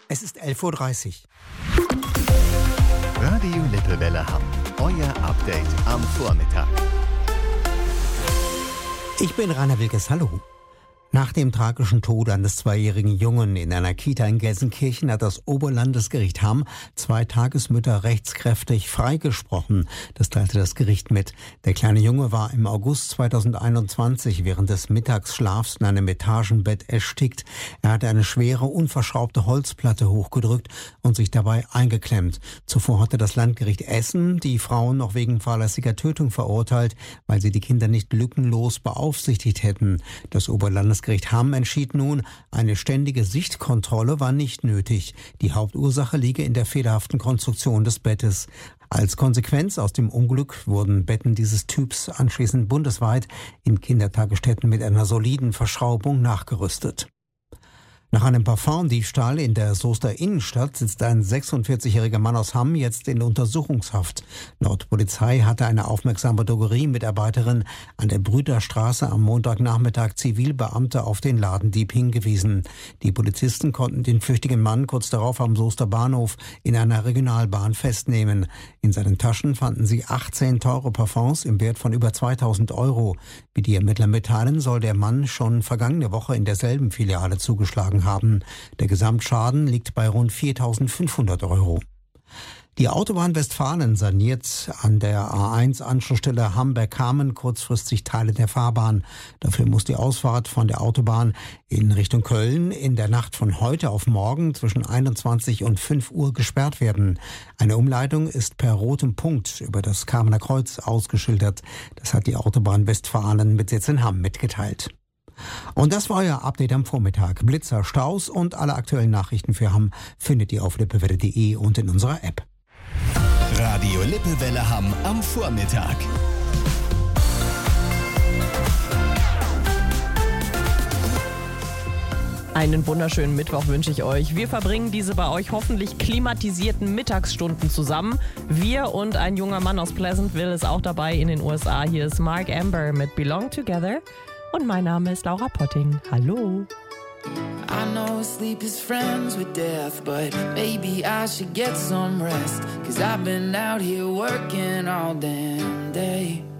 Es ist 11:30 Uhr. Radio Lippewelle Hamm. Euer Update am Vormittag. Ich bin Rainer Wilkes, hallo. Nach dem tragischen Tod eines 2-jährigen Jungen in einer Kita in Gelsenkirchen hat das Oberlandesgericht Hamm 2 Tagesmütter rechtskräftig freigesprochen. Das teilte das Gericht mit. Der kleine Junge war im August 2021 während des Mittagsschlafs in einem Etagenbett erstickt. Er hatte eine schwere, unverschraubte Holzplatte hochgedrückt und sich dabei eingeklemmt. Zuvor hatte das Landgericht Essen die Frauen noch wegen fahrlässiger Tötung verurteilt, weil sie die Kinder nicht lückenlos beaufsichtigt hätten. Das Oberlandesgericht Hamm entschied nun, eine ständige Sichtkontrolle war nicht nötig. Die Hauptursache liege in der fehlerhaften Konstruktion des Bettes. Als Konsequenz aus dem Unglück wurden Betten dieses Typs anschließend bundesweit in Kindertagesstätten mit einer soliden Verschraubung nachgerüstet. Nach einem Parfumdiebstahl in der Soester Innenstadt sitzt ein 46-jähriger Mann aus Hamm jetzt in Untersuchungshaft. Laut Polizei hatte eine aufmerksame Drogeriemitarbeiterin an der Brüderstraße am Montagnachmittag Zivilbeamte auf den Ladendieb hingewiesen. Die Polizisten konnten den flüchtigen Mann kurz darauf am Soester Bahnhof in einer Regionalbahn festnehmen. In seinen Taschen fanden sie 18 teure Parfums im Wert von über 2.000 €. Wie die Ermittler mitteilen, soll der Mann schon vergangene Woche in derselben Filiale zugeschlagen haben. Der Gesamtschaden liegt bei rund 4.500 €. Die Autobahn Westfalen saniert an der A1-Anschlussstelle Hamberg-Kamen kurzfristig Teile der Fahrbahn. Dafür muss die Ausfahrt von der Autobahn in Richtung Köln in der Nacht von heute auf morgen zwischen 21 und 5 Uhr gesperrt werden. Eine Umleitung ist per rotem Punkt über das Kamener Kreuz ausgeschildert. Das hat die Autobahn Westfalen mit Sitz in Hamm mitgeteilt. Und das war euer Update am Vormittag. Blitzer, Staus und alle aktuellen Nachrichten für Hamm findet ihr auf lippewelle.de und in unserer App. Radio Lippewelle Hamm am Vormittag. Einen wunderschönen Mittwoch wünsche ich euch. Wir verbringen diese bei euch hoffentlich klimatisierten Mittagsstunden zusammen. Wir und ein junger Mann aus Pleasantville ist auch dabei in den USA. Hier ist Mark Amber mit Belong Together. Und mein Name ist Laura Potting. Hallo. I know sleep is friends with death, but maybe I should get some rest. 'Cause I've been out here working all damn day.